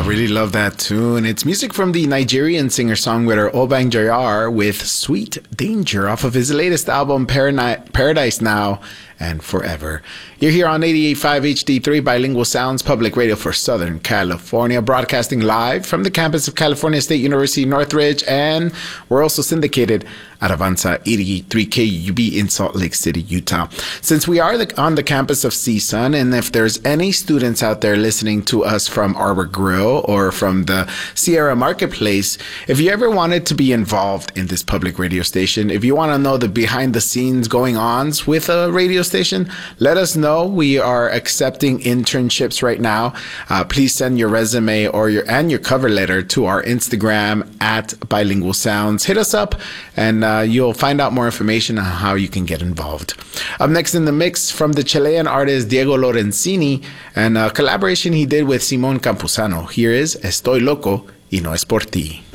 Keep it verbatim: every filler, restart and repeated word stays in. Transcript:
really love that tune. It's music from the Nigerian singer-songwriter Obang Jayar with Sweet Danger off of his latest album Parani- Paradise Now and Forever. You're here on eighty-eight point five H D three Bilingual Sounds, public radio for Southern California, broadcasting live from the campus of California State University, Northridge, and we're also syndicated at Avanza eighty-three K U B in Salt Lake City, Utah. Since we are the, on the campus of C S U N, and if there's any students out there listening to us from Arbor Grill or from the Sierra Marketplace, if you ever wanted to be involved in this public radio station, if you want to know the behind-the-scenes going-ons with a radio station, let us know. We are accepting internships right now. Uh, please send your resume or your and your cover letter to our Instagram at Bilingual Sounds. Hit us up, and uh, you'll find out more information on how you can get involved. Up next in the mix, from the Chilean artist Diego Lorenzini, and a collaboration he did with Simon Campuzano. Here is Estoy Loco y No Es Por Ti.